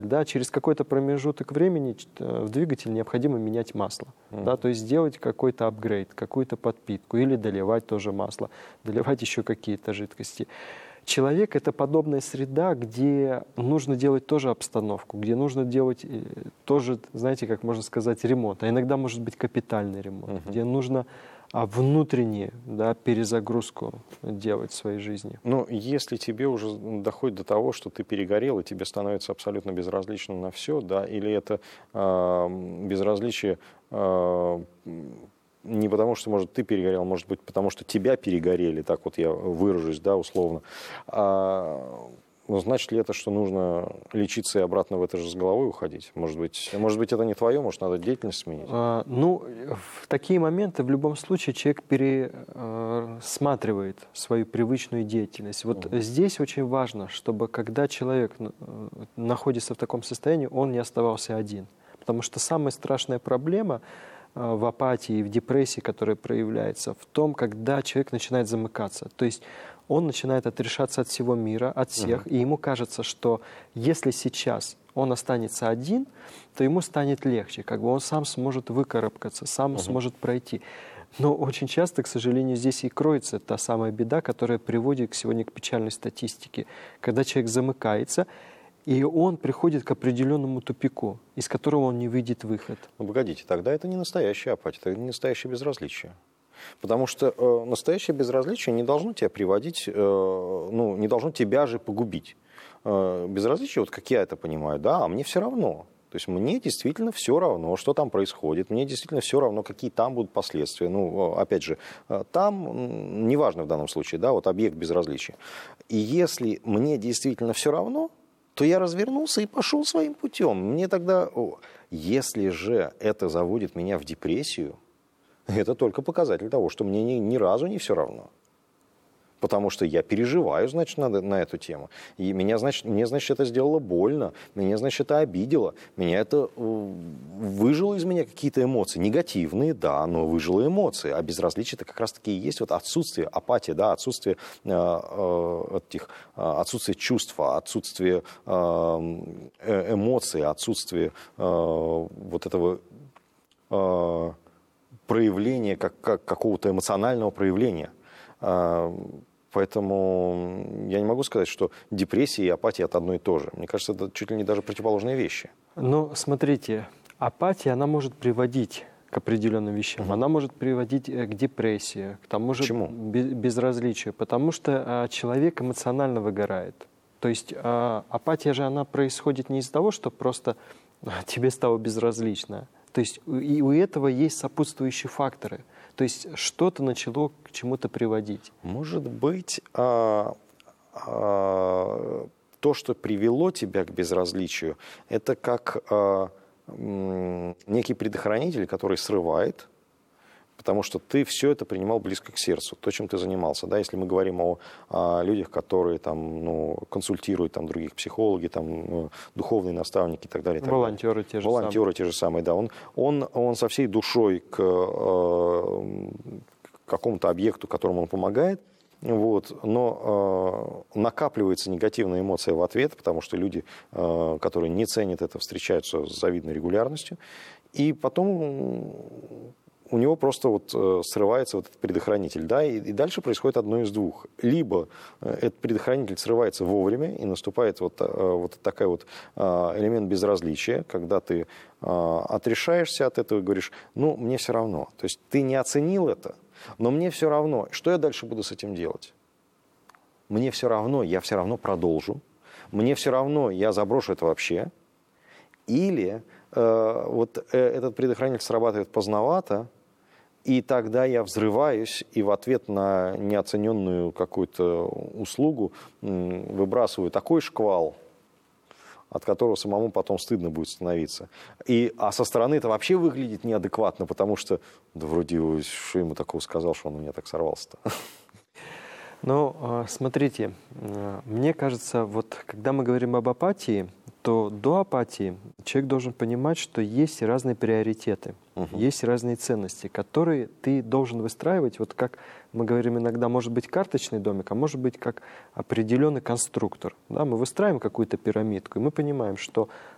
Да, через какой-то промежуток времени в двигатель необходимо менять масло. Да, то есть сделать какой-то апгрейд, какую-то подпитку или доливать тоже масло, доливать еще какие-то жидкости. Человек — это подобная среда, где нужно делать тоже обстановку, где нужно делать тоже, знаете, как можно сказать, ремонт. А иногда может быть капитальный ремонт, где нужно внутренне, да, перезагрузку делать в своей жизни. Ну, если тебе уже доходит до того, что ты перегорел, и тебе становится абсолютно безразлично на все, да, или это безразличие не потому, что, может, ты перегорел, может быть, потому что тебя перегорели, так вот я выражусь, да, условно. Ну, значит ли это, что нужно лечиться и обратно в это же с головой уходить? Может быть, это не твое, может, надо деятельность сменить? Ну, в такие моменты в любом случае человек пересматривает свою привычную деятельность. Вот здесь очень важно, чтобы когда человек находится в таком состоянии, он не оставался один. Потому что самая страшная проблема в апатии и в депрессии, которая проявляется, в том, когда человек начинает замыкаться. То есть он начинает отрешаться от всего мира, от всех, и ему кажется, что если сейчас он останется один, то ему станет легче, как бы он сам сможет выкарабкаться, сам сможет пройти. Но очень часто, к сожалению, здесь и кроется та самая беда, которая приводит сегодня к печальной статистике, когда человек замыкается, и он приходит к определенному тупику, из которого он не видит выход. Ну, погодите, тогда это не настоящая апатия, это не настоящее безразличие. Потому что настоящее безразличие не должно тебя приводить, ну, не должно тебя же погубить. Безразличие, вот как я это понимаю, да, а мне все равно. То есть мне действительно все равно, что там происходит, мне действительно все равно, какие там будут последствия. Ну, опять же, там, неважно в данном случае, да, вот объект безразличия. И если мне действительно все равно, то я развернулся и пошел своим путем. Мне тогда, если же это заводит меня в депрессию, это только показатель того, что мне ни разу не все равно. Потому что я переживаю, значит, на эту тему. И мне, значит, это сделало больно, меня, значит, это обидело, меня это выжило из меня какие-то эмоции. Негативные, да, но выжило эмоции. А безразличие — это как раз-таки и есть вот отсутствие, апатия, да, отсутствие чувства, отсутствие эмоций, отсутствие вот этого проявления, какого-то эмоционального проявления. Поэтому я не могу сказать, что депрессия и апатия — это одно и то же. Мне кажется, это чуть ли не даже противоположные вещи. Но смотрите, апатия, она может приводить к определенным вещам. Она может приводить к депрессии, к тому же безразличию, потому что человек эмоционально выгорает. То есть апатия же, она происходит не из-за того, что просто тебе стало безразлично. То есть и у этого есть сопутствующие факторы. То есть что-то начало к чему-то приводить. Может быть, то, что привело тебя к безразличию, это как некий предохранитель, который срывает, потому что ты все это принимал близко к сердцу, то, чем ты занимался. Да? Если мы говорим о людях, которые там, ну, консультируют там, других, психологи, там, духовные наставники и так далее. Волонтеры те же самые. Волонтеры те же самые, да. Он со всей душой к какому-то объекту, которому он помогает, вот, но накапливается негативная эмоция в ответ, потому что люди, которые не ценят это, встречаются с завидной регулярностью, и потом у него просто вот срывается вот этот предохранитель, да, и дальше происходит одно из двух. Либо этот предохранитель срывается вовремя, и наступает вот такой вот элемент безразличия, когда ты отрешаешься от этого и говоришь, ну, мне все равно. То есть ты не оценил это, но мне все равно. Что я дальше буду с этим делать? Мне все равно, я все равно продолжу. Мне все равно, я заброшу это вообще. Или вот этот предохранитель срабатывает поздновато, и тогда я взрываюсь и в ответ на неоцененную какую-то услугу выбрасываю такой шквал, от которого самому потом стыдно будет становиться. А со стороны это вообще выглядит неадекватно, потому что, да вроде, что ему такого сказал, что он у меня так сорвался-то. Ну, смотрите, мне кажется, вот когда мы говорим об апатии, то до апатии человек должен понимать, что есть разные приоритеты, есть разные ценности, которые ты должен выстраивать, вот как мы говорим иногда, может быть карточный домик, а может быть как определенный конструктор. Да? Мы выстраиваем какую-то пирамидку, и мы понимаем, что